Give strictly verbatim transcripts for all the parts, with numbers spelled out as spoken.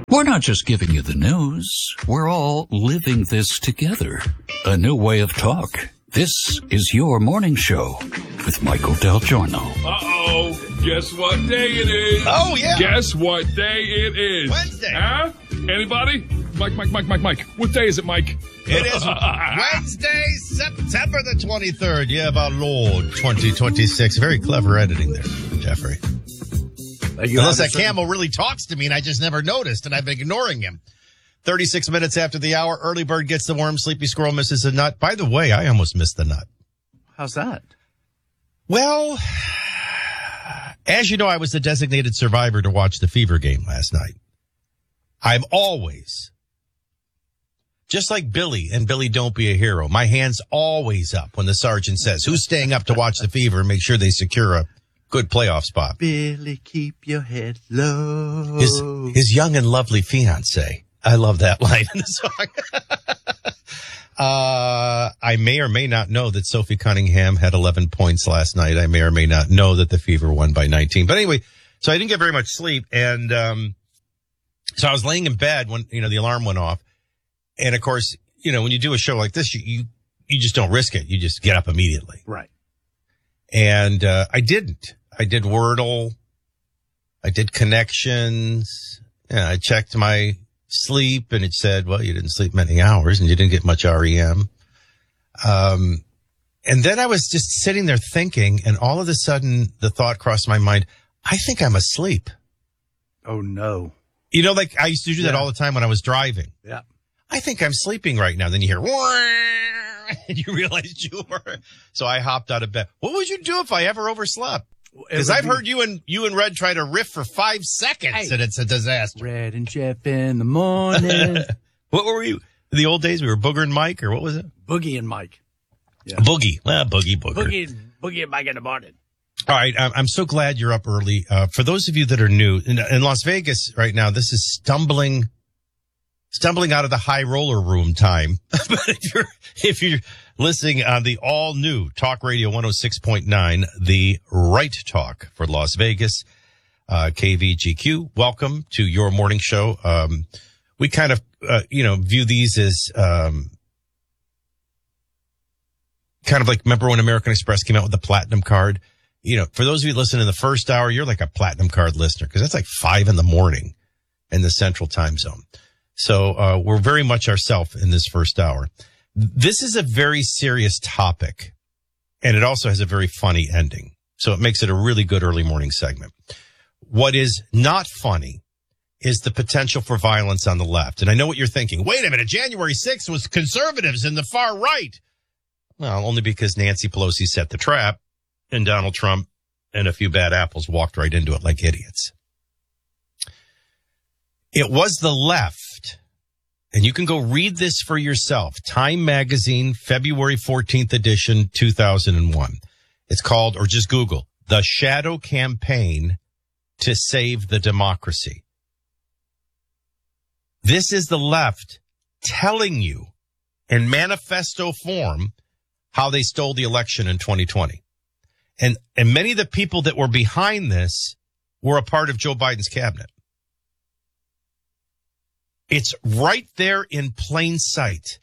We're not just giving you the news. We're all living this together. A new way of talk. This is your morning show with Michael Del Giorno. Uh-oh. Guess what day it is? Oh, yeah. Guess what day it is? Wednesday. Huh? Anybody? Mike, Mike, Mike, Mike, Mike. What day is it, Mike? It is Wednesday, September the twenty-third, year of our Lord, twenty twenty-six. Very clever editing there, Jeffrey. Unless that camel really talks to me and I just never noticed and I've been ignoring him. thirty-six minutes after the hour, early bird gets the worm, sleepy squirrel misses the nut. By the way, I almost missed the nut. How's that? Well, as you know, I was the designated survivor to watch the Fever game last night. I'm always, just like Billy and Billy Don't Be a Hero, my hand's always up when the sergeant says, who's staying up to watch the Fever and make sure they secure a good playoff spot? Billy, keep your head low. His, his young and lovely fiance. I love that line in the song. uh, I may or may not know that Sophie Cunningham had eleven points last night. I may or may not know that the Fever won by nineteen. But anyway, so I didn't get very much sleep. And um, so I was laying in bed when, you know, the alarm went off. And, of course, you know, when you do a show like this, you you, you just don't risk it. You just get up immediately. Right. And uh, I didn't. I did Wordle. I did connections. Yeah, I checked my sleep, and it said, well, you didn't sleep many hours, and you didn't get much R E M. Um, and then I was just sitting there thinking, and all of a sudden, the thought crossed my mind, I think I'm asleep. Oh, no. You know, like I used to do that Yeah. all the time when I was driving. Yeah. I think I'm sleeping right now. Then you hear, wah, and you realize you were. So I hopped out of bed. What would you do if I ever overslept? Because I've be... heard you and you and Red try to riff for five seconds, hey. And it's a disaster. Red and Jeff in the morning. What were you? In the old days, we were Booger and Mike, or what was it? Boogie and Mike. Yeah. Boogie. Well, Boogie, Booger. Boogie, Boogie and Mike in the morning. All right. I'm, I'm so glad you're up early. Uh, for those of you that are new, in, in Las Vegas right now, this is stumbling, stumbling out of the high roller room time. But if you're, if you're listening on the all new Talk Radio one oh six point nine, the right talk for Las Vegas, uh, K V G Q, welcome to your morning show. Um, we kind of, uh, you know, view these as, um, kind of like, remember when American Express came out with the platinum card? You know, for those of you listening in the first hour, you're like a platinum card listener because that's like five in the morning in the central time zone. So, uh, we're very much ourselves in this first hour. This is a very serious topic, and it also has a very funny ending. So it makes it a really good early morning segment. What is not funny is the potential for violence on the left. And I know what you're thinking. Wait a minute, January sixth was conservatives in the far right. Well, only because Nancy Pelosi set the trap and Donald Trump and a few bad apples walked right into it like idiots. It was the left. And you can go read this for yourself. Time Magazine, February fourteenth edition, two thousand one. It's called, or just Google, The Shadow Campaign to Save the Democracy. This is the left telling you in manifesto form how they stole the election in twenty twenty. And, and many of the people that were behind this were a part of Joe Biden's cabinet. It's right there in plain sight.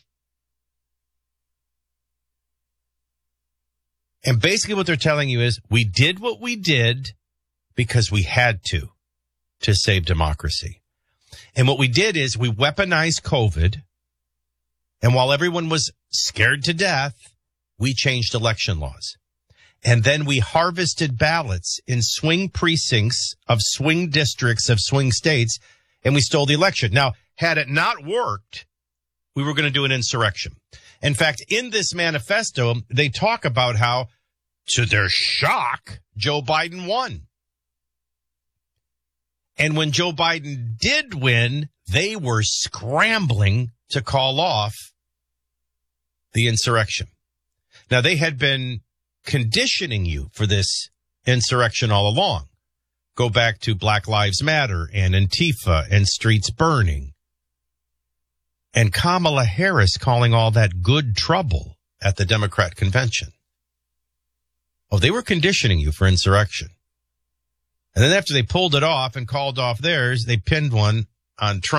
And basically what they're telling you is we did what we did because we had to, to save democracy. And what we did is we weaponized COVID. And while everyone was scared to death, we changed election laws. And then we harvested ballots in swing precincts of swing districts of swing states, and we stole the election. Now, had it not worked, we were going to do an insurrection. In fact, in this manifesto, they talk about how, to their shock, Joe Biden won. And when Joe Biden did win, they were scrambling to call off the insurrection. Now, they had been conditioning you for this insurrection all along. Go back to Black Lives Matter and Antifa and streets burning. And Kamala Harris calling all that good trouble at the Democrat convention. Oh, they were conditioning you for insurrection. And then after they pulled it off and called off theirs, they pinned one on Trump.